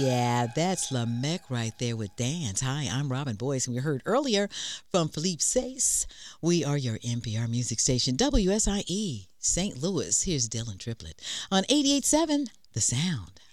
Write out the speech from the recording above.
Yeah, that's Lamech right there with Dance. Hi, I'm Robin Boyce, and we heard earlier from Philippe Sace. We are your NPR music station, WSIE, St. Louis. Here's Dylan Triplett on 88.7 The Sound.